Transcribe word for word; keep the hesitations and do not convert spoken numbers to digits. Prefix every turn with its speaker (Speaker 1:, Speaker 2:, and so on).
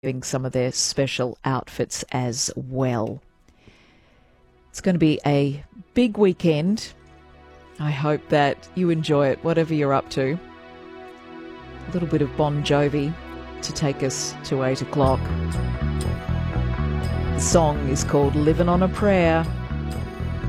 Speaker 1: doing some of their special outfits as well. It's going to be a big weekend. I hope that you enjoy it, whatever you're up to. A little bit of Bon Jovi to take us to eight o'clock. The song is called Living on a Prayer.